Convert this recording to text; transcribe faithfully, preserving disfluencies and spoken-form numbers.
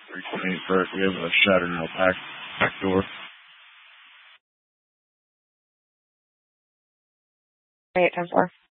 three twenty-eight Burke. We have a shattered in the back, back door. eight ten four.